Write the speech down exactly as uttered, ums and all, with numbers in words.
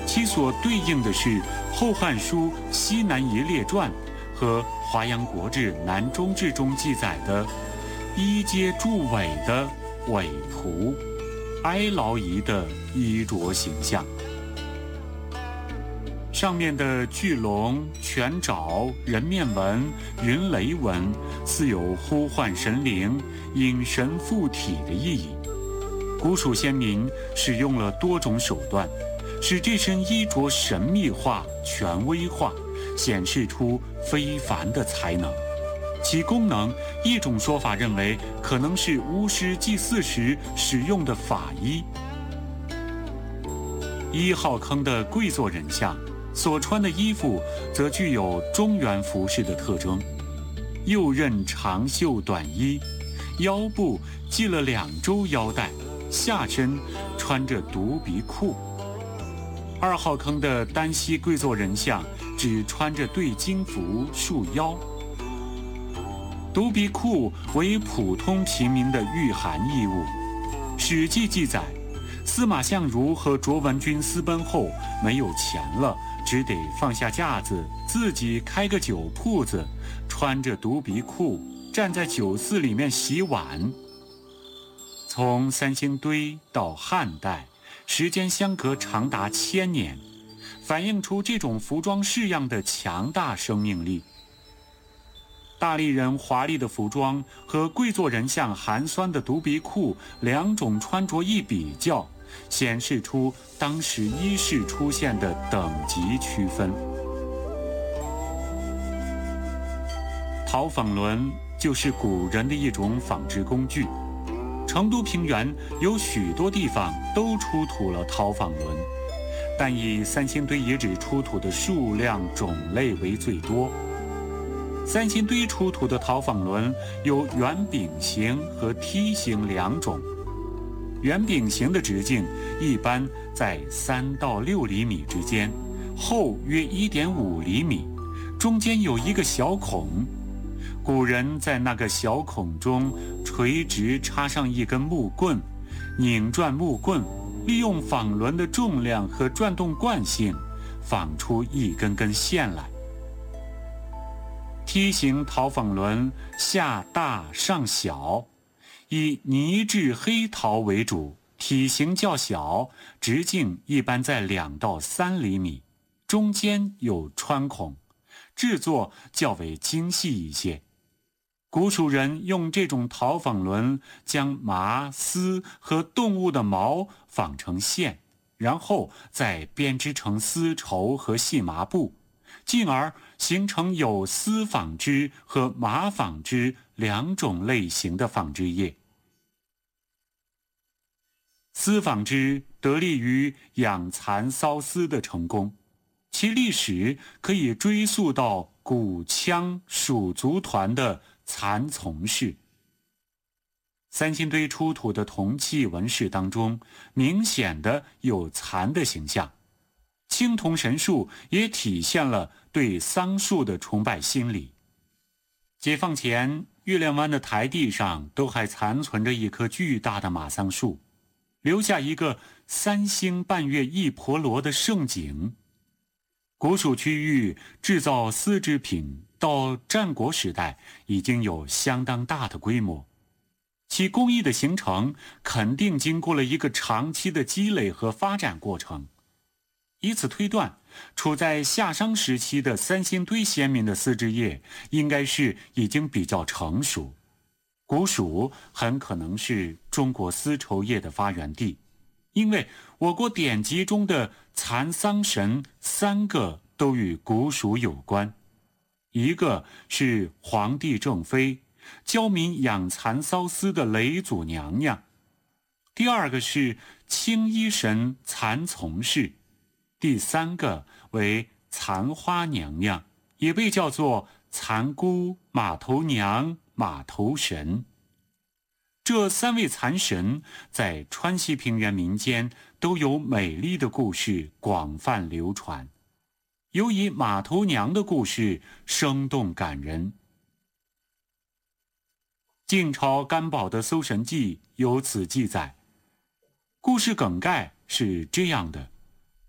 其所对应的是《后汉书·西南夷列传》和《华阳国志·南中志》中记载的衣阶筑尾的尾仆、哀牢夷的衣着形象。上面的巨龙、犬爪、人面纹、云雷纹，似有呼唤神灵、引神附体的意义。古蜀先民使用了多种手段，使这身衣着神秘化、权威化，显示出非凡的才能。其功能，一种说法认为可能是巫师祭祀时使用的法衣。一号坑的跪坐人像所穿的衣服则具有中原服饰的特征，右衽长袖短衣，腰部系了两周腰带，下身穿着独鼻裤。二号坑的单膝跪坐人像只穿着对襟服束腰。独鼻裤为普通平民的御寒衣物。《史记》记载，司马相如和卓文君私奔后没有钱了，只得放下架子，自己开个酒铺子，穿着独鼻裤站在酒肆里面洗碗。从三星堆到汉代，时间相隔长达千年，反映出这种服装式样的强大生命力。大力人华丽的服装和跪坐人像寒酸的独鼻裤两种穿着一比较，显示出当时衣饰出现的等级区分。讨纺轮就是古人的一种纺织工具。成都平原有许多地方都出土了讨纺轮，但以三星堆遗址出土的数量种类为最多。三星堆出土的讨纺轮有圆饼形和梯形两种。圆饼形的直径一般在三到六厘米之间，厚约一点五厘米，中间有一个小孔。古人在那个小孔中垂直插上一根木棍，拧转木棍，利用纺轮的重量和转动惯性，纺出一根根线来。梯形讨纺轮下大上小，以泥质黑陶为主，体型较小，直径一般在两到三厘米，中间有穿孔，制作较为精细一些。古蜀人用这种讨纺轮将麻、丝和动物的毛纺成线，然后再编织成丝绸和细麻布，进而形成有丝纺织和麻纺织两种类型的纺织业。丝纺织得力于养蚕缫丝的成功，其历史可以追溯到古羌蜀族团的蚕从氏。三星堆出土的铜器纹饰当中，明显的有蚕的形象。青铜神树也体现了对桑树的崇拜心理。解放前，月亮湾的台地上都还残存着一棵巨大的马桑树，留下一个三星半月一婆罗的盛景。古蜀区域制造丝织品到战国时代已经有相当大的规模，其工艺的形成肯定经过了一个长期的积累和发展过程。以此推断，处在夏商时期的三星堆先民的丝织业应该是已经比较成熟。古蜀很可能是中国丝绸业的发源地，因为我国典籍中的蚕桑神三个都与古蜀有关。一个是皇帝正妃，教民养蚕缫丝的嫘祖娘娘；第二个是青衣神蚕从氏；第三个为蚕花娘娘，也被叫做蚕姑、马头娘、马头神。这三位蚕神在川西平原民间都有美丽的故事广泛流传，尤以马头娘的故事生动感人。晋朝干宝的《搜神记》有此记载。故事梗概是这样的：